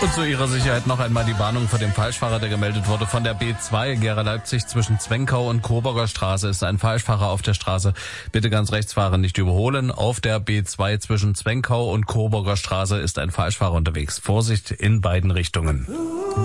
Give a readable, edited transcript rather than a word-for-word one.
Und zu Ihrer Sicherheit noch einmal die Warnung vor dem Falschfahrer, der gemeldet wurde. Von der B2 Gera-Leipzig zwischen Zwenkau und Coburger Straße ist ein Falschfahrer auf der Straße. Bitte ganz rechts fahren, nicht überholen. Auf der B2 zwischen Zwenkau und Coburger Straße ist ein Falschfahrer unterwegs. Vorsicht in beiden Richtungen.